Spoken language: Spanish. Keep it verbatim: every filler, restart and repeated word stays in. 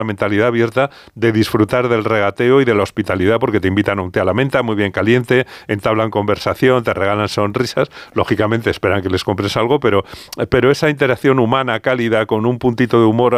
una mentalidad abierta de disfrutar del regateo y de la hospitalidad, porque te invitan a un té a la menta muy bien caliente, entablan conversación, te regalan sonrisas, lógicamente esperan que les compres algo, pero, pero esa interacción humana, cálida, con un puntito de humor